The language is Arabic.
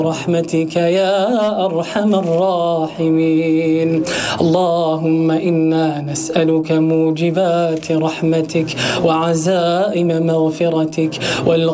برحمتك يا أرحم الراحمين. اللهم إنا نسألك موجبات رحمتك وعزائم مغفرتك